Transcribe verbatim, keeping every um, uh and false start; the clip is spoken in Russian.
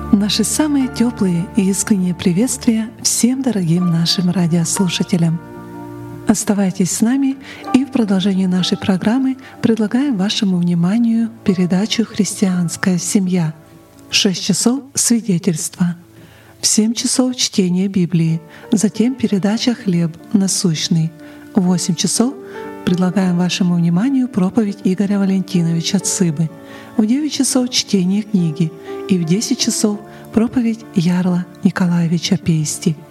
Наши самые теплые и искренние приветствия всем дорогим нашим радиослушателям. Оставайтесь с нами, и в продолжении нашей программы предлагаем вашему вниманию передачу «Христианская семья». В шесть часов — свидетельство, в семь часов — чтение Библии, затем передача «Хлеб насущный». В восемь часов предлагаем вашему вниманию проповедь Игоря Валентиновича Цыбы. В девять часов — чтение книги, и в десять часов — проповедь Ярла Николаевича Пейсти.